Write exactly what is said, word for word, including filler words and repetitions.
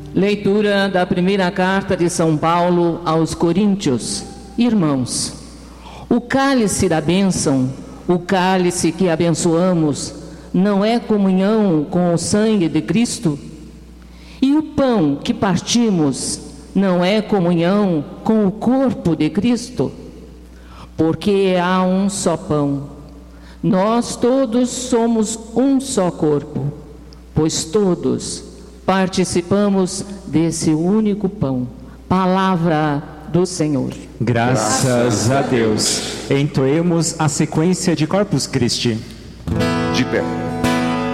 Leitura da primeira carta de São Paulo aos Coríntios. Irmãos, o cálice da bênção, o cálice que abençoamos, não é comunhão com o sangue de Cristo? E o pão que partimos não é comunhão com o corpo de Cristo? Porque há um só pão. Nós todos somos um só corpo, pois todos participamos desse único pão. Palavra do Senhor. Graças a Deus. Entoemos a sequência de Corpus Christi. De pé.